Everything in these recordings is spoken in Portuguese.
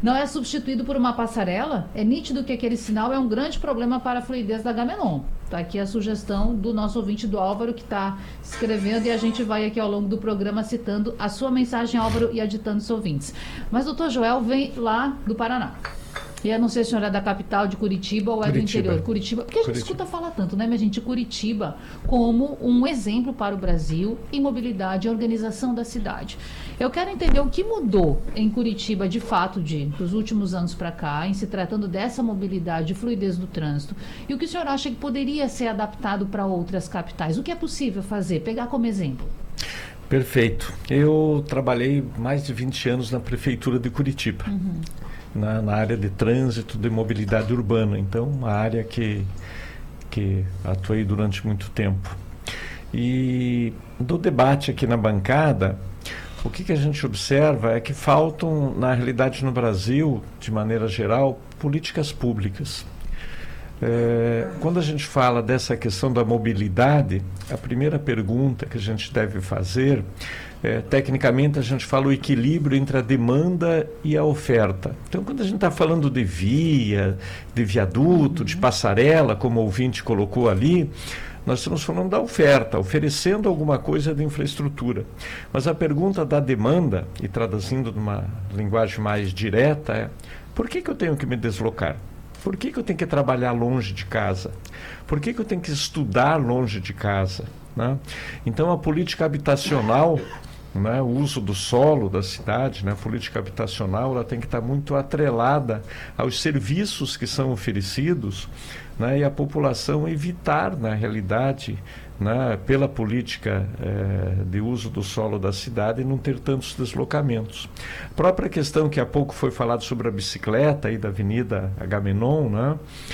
não é substituído por uma passarela, é nítido que aquele sinal é um grande problema para a fluidez da Agamenon. Está aqui a sugestão do nosso ouvinte, do Álvaro, que está escrevendo, e a gente vai aqui ao longo do programa citando a sua mensagem, Álvaro, e aditando os ouvintes. Mas o doutor Joel vem lá do Paraná. E eu não sei se a senhora é da capital de Curitiba ou é do interior. Curitiba, porque a gente escuta falar tanto, né, minha gente? Curitiba como um exemplo para o Brasil em mobilidade e organização da cidade. Eu quero entender o que mudou em Curitiba, de fato, dos últimos anos para cá, em se tratando dessa mobilidade e fluidez do trânsito, e o que o senhor acha que poderia ser adaptado para outras capitais? O que é possível fazer? Pegar como exemplo. Perfeito. Eu trabalhei mais de 20 anos na Prefeitura de Curitiba. Na área de trânsito, de mobilidade urbana. Então, uma área que atuei durante muito tempo. E do debate aqui na bancada, o que a gente observa é que faltam, na realidade no Brasil, de maneira geral, políticas públicas. Quando a gente fala dessa questão da mobilidade, a primeira pergunta que a gente deve fazer tecnicamente a gente fala o equilíbrio entre a demanda e a oferta. Então, quando a gente está falando de via, de viaduto, de passarela, como o ouvinte colocou ali, nós estamos falando da oferta, oferecendo alguma coisa de infraestrutura. Mas a pergunta da demanda, e traduzindo numa linguagem mais direta, é: por que eu tenho que me deslocar? Por que eu tenho que trabalhar longe de casa? Por que eu tenho que estudar longe de casa? Né? Então, a política habitacional, né, o uso do solo da cidade, né, a política habitacional, ela tem que estar muito atrelada aos serviços que são oferecidos, né, e a população evitar, na realidade, né, pela política de uso do solo da cidade, não ter tantos deslocamentos. A própria questão que há pouco foi falado sobre a bicicleta aí da Avenida Agamenon, né,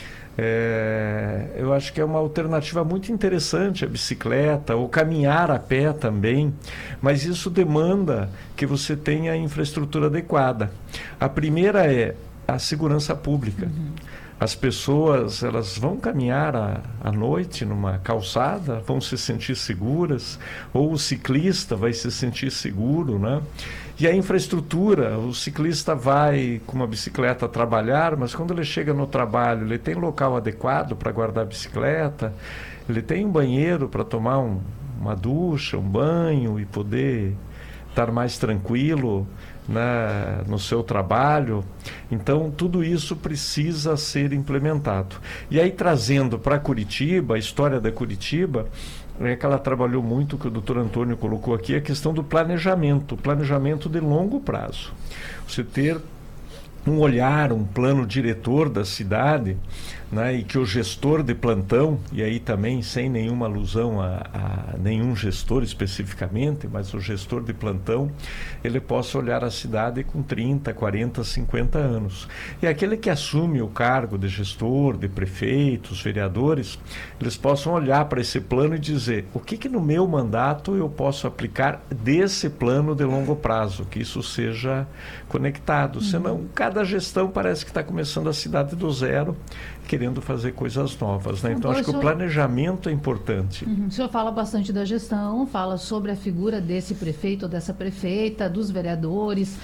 eu acho que é uma alternativa muito interessante a bicicleta, ou caminhar a pé também, mas isso demanda que você tenha a infraestrutura adequada. A primeira é a segurança pública. As pessoas, elas vão caminhar à noite numa calçada, vão se sentir seguras, ou o ciclista vai se sentir seguro, né? E a infraestrutura, o ciclista vai com uma bicicleta trabalhar, mas quando ele chega no trabalho, ele tem local adequado para guardar a bicicleta, ele tem um banheiro para tomar uma ducha, um banho e poder estar mais tranquilo, né, no seu trabalho. Então, tudo isso precisa ser implementado. E aí, trazendo para Curitiba, a história da Curitiba, é que ela trabalhou muito, que o doutor Antônio colocou aqui, a questão do planejamento de longo prazo. Você ter um olhar, um plano diretor da cidade, né, e que o gestor de plantão, e aí também sem nenhuma alusão a nenhum gestor especificamente, mas o gestor de plantão, ele possa olhar a cidade com 30, 40, 50 anos. E aquele que assume o cargo de gestor, de prefeitos, vereadores, eles possam olhar para esse plano e dizer: o que no meu mandato eu posso aplicar desse plano de longo prazo, que isso seja conectado. Senão, cada gestão parece que está começando a cidade do zero, querendo fazer coisas novas, né? Então, acho que o planejamento é importante. O senhor fala bastante da gestão, fala sobre a figura desse prefeito ou dessa prefeita, dos vereadores,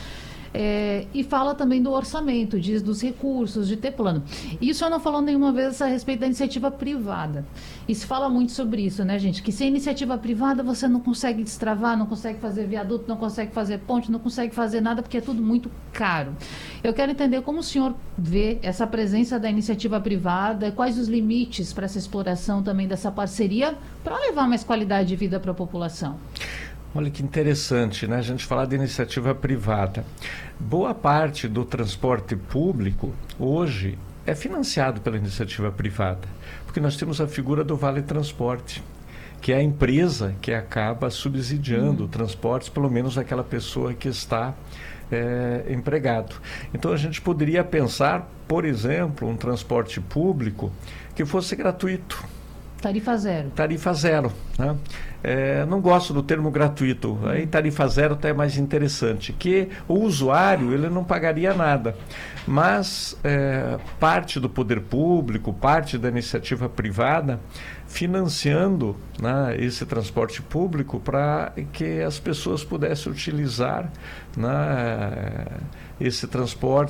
e fala também do orçamento, diz dos recursos, de ter plano. E o senhor não falou nenhuma vez a respeito da iniciativa privada. E se fala muito sobre isso, né, gente? Que sem iniciativa privada você não consegue destravar, não consegue fazer viaduto, não consegue fazer ponte, não consegue fazer nada, porque é tudo muito caro. Eu quero entender como o senhor vê essa presença da iniciativa privada, quais os limites para essa exploração também dessa parceria, para levar mais qualidade de vida para a população. Olha que interessante, né? A gente falar de iniciativa privada. Boa parte do transporte público hoje é financiado pela iniciativa privada, porque nós temos a figura do Vale Transporte, que é a empresa que acaba subsidiando o transporte, pelo menos aquela pessoa que está empregado. Então a gente poderia pensar, por exemplo, um transporte público que fosse gratuito. Tarifa zero. Tarifa zero, né? Não gosto do termo gratuito. Aí tarifa zero até é mais interessante, que o usuário ele não pagaria nada, mas parte do poder público, parte da iniciativa privada financiando, né, esse transporte público para que as pessoas pudessem utilizar, né, esse transporte